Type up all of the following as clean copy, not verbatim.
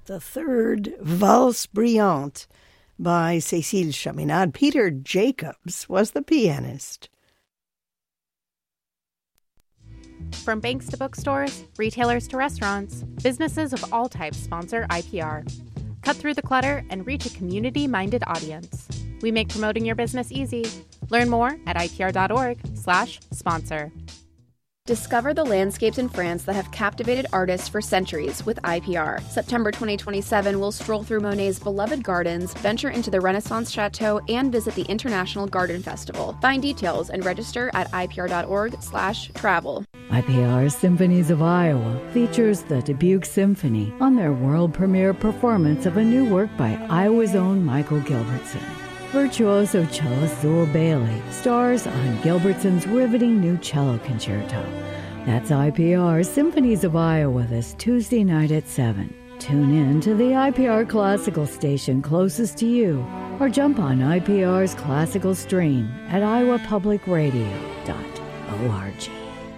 The third, Valse Brillante, by Cécile Chaminade. Peter Jacobs was the pianist. From banks to bookstores, retailers to restaurants, businesses of all types sponsor IPR. Cut through the clutter and reach a community-minded audience. We make promoting your business easy. Learn more at ipr.org/sponsor. Discover the landscapes in France that have captivated artists for centuries with IPR. September 2027, we'll stroll through Monet's beloved gardens, venture into the Renaissance Chateau, and visit the International Garden Festival. Find details and register at ipr.org/travel. IPR's Symphonies of Iowa features the Dubuque Symphony on their world premiere performance of a new work by Iowa's own Michael Gilbertson. Virtuoso cellist Zool Bailey stars on Gilbertson's riveting new cello concerto. That's IPR's Symphonies of Iowa this Tuesday night at 7. Tune in to the IPR Classical station closest to you or jump on IPR's classical stream at iowapublicradio.org.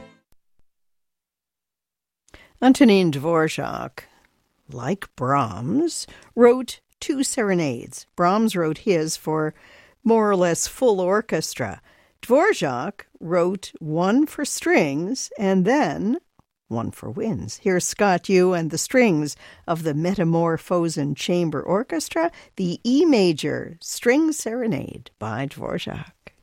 Antonin Dvorak, like Brahms, wrote 2 serenades. Brahms wrote his for more or less full orchestra. Dvorak wrote 1 for strings and then 1 for winds. Here's Scott Yu and the strings of the Metamorphosen Chamber Orchestra, the E major string serenade by Dvorak.